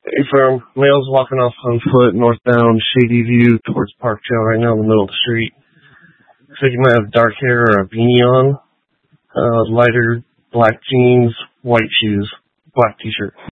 Hey, firm. Male's walking off on foot northbound Shady View towards Park Trail right now in the middle of the street. Looks like he might have dark hair or a beanie on. Lighter black jeans, white shoes, black t-shirt.